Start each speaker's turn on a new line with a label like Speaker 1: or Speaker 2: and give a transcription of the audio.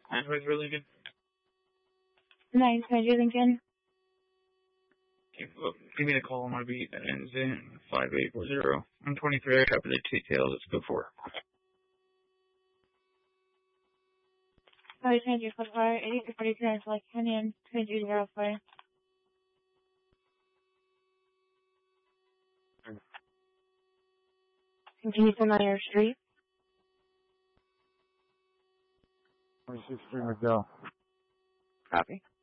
Speaker 1: 953 Lincoln.
Speaker 2: 953 Lincoln.
Speaker 1: Give me a call on my beat that ends in 5840. I'm 23. I copied the details. Let's go for it.
Speaker 2: Sorry, Transit Code for 8342 Select Canyon 2204. Continue to Meyer Street.
Speaker 3: 26 Street McDowell.
Speaker 2: Copy.